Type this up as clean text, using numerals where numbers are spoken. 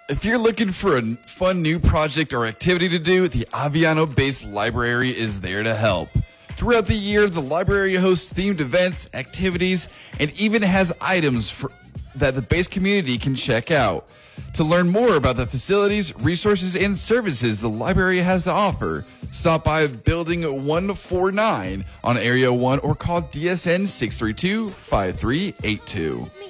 If you're looking for a fun new project or activity to do, the Aviano-based library is there to help. Throughout the year, the library hosts themed events, activities, and even has items that the base community can check out. To learn more about the facilities, resources, and services the library has to offer, stop by Building 149 on Area 1 or call DSN 632-5382.